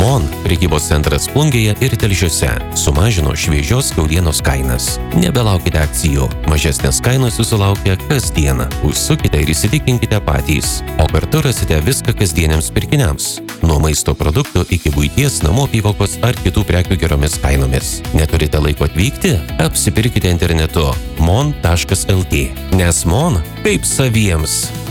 MON prekybos centras Plungėje ir Telšiuose sumažino šviežios kiaulienos kainas. Nebelaukite akcijų, mažesnės kainos jūsų laukia kasdieną. Užsukite ir įsitikinkite patys, o kartu rasite viską kasdieniams pirkiniams. Nuo maisto produktų iki buities, namų apyvokos ar kitų prekių geromis kainomis. Neturite laiko atvykti? Apsipirkite internetu mon.lt, nes MON kaip saviems.